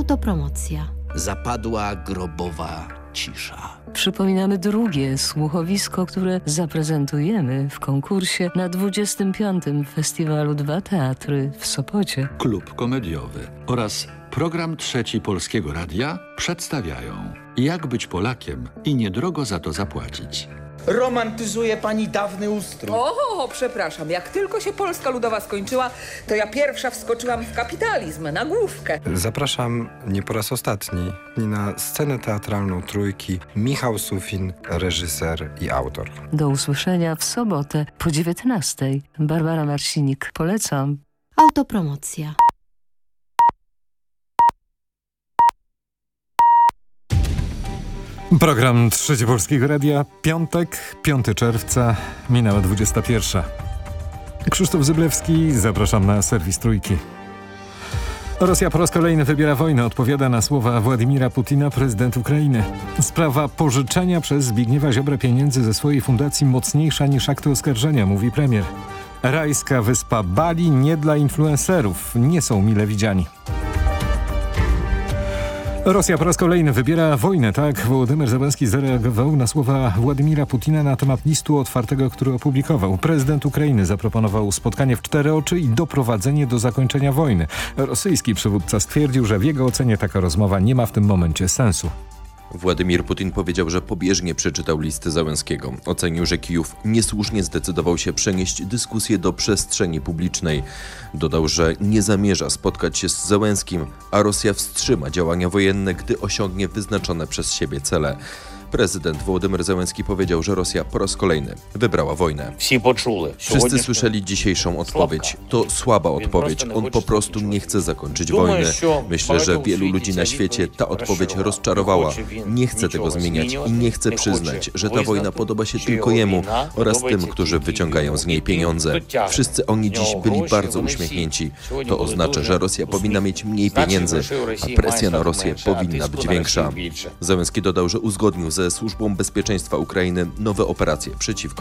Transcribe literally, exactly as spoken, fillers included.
Autopromocja. Zapadła grobowa cisza. Przypominamy drugie słuchowisko, które zaprezentujemy w konkursie na dwudziestym piątym Festiwalu Dwa Teatry w Sopocie. Klub komediowy oraz program Trzeci Polskiego Radia przedstawiają Jak być Polakiem i niedrogo za to zapłacić. Romantyzuje pani dawny ustrój. O, przepraszam, jak tylko się Polska Ludowa skończyła, to ja pierwsza wskoczyłam w kapitalizm, na główkę. Zapraszam nie po raz ostatni na scenę teatralną Trójki Michał Sufin, reżyser i autor. Do usłyszenia w sobotę po dziewiętnastej. Barbara Marsinik. Polecam. Autopromocja. Program Trzeci Polskiego Radia, piątek, piątego czerwca, minęła dwudziesta pierwsza. Krzysztof Zyblewski, zapraszam na serwis Trójki. Rosja po raz kolejny wybiera wojnę, odpowiada na słowa Władimira Putina prezydent Ukrainy. Sprawa pożyczenia przez Zbigniewa Ziobrę pieniędzy ze swojej fundacji mocniejsza niż akty oskarżenia, mówi premier. Rajska wyspa Bali nie dla influencerów, nie są mile widziani. Rosja po raz kolejny wybiera wojnę, tak Wołodymyr Zełenski zareagował na słowa Władimira Putina na temat listu otwartego, który opublikował. Prezydent Ukrainy zaproponował spotkanie w cztery oczy i doprowadzenie do zakończenia wojny. Rosyjski przywódca stwierdził, że w jego ocenie taka rozmowa nie ma w tym momencie sensu. Władimir Putin powiedział, że pobieżnie przeczytał list Zełenskiego. Ocenił, że Kijów niesłusznie zdecydował się przenieść dyskusję do przestrzeni publicznej. Dodał, że nie zamierza spotkać się z Zełenskim, a Rosja wstrzyma działania wojenne, gdy osiągnie wyznaczone przez siebie cele. Prezydent Wołodymyr Zełenski powiedział, że Rosja po raz kolejny wybrała wojnę. Wszyscy słyszeli dzisiejszą odpowiedź. To słaba odpowiedź. On po prostu nie chce zakończyć wojny. Myślę, że wielu ludzi na świecie ta odpowiedź rozczarowała. Nie chce tego zmieniać i nie chce przyznać, że ta wojna podoba się tylko jemu oraz tym, którzy wyciągają z niej pieniądze. Wszyscy oni dziś byli bardzo uśmiechnięci. To oznacza, że Rosja powinna mieć mniej pieniędzy, a presja na Rosję powinna być większa. Zełenski dodał, że uzgodnił ze Służbą Bezpieczeństwa Ukrainy nowe operacje przeciwko